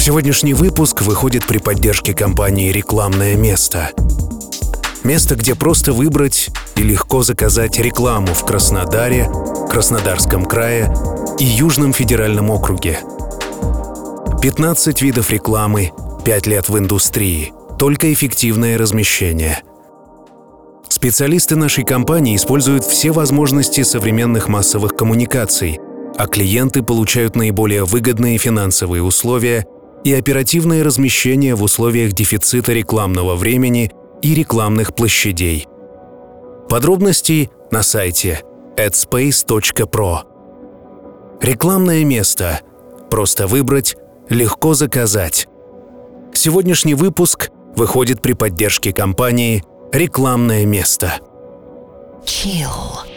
Сегодняшний выпуск выходит при поддержке компании «Рекламное место». Место, где просто выбрать и легко заказать рекламу в Краснодаре, Краснодарском крае и Южном федеральном округе. 15 видов рекламы, 5 лет в индустрии, только эффективное размещение. Специалисты нашей компании используют все возможности современных массовых коммуникаций, а клиенты получают наиболее выгодные финансовые условия и оперативное размещение в условиях дефицита рекламного времени и рекламных площадей. Подробности на сайте adspace.pro. Рекламное место. Просто выбрать, легко заказать. Сегодняшний выпуск выходит при поддержке компании «Рекламное место». Chill.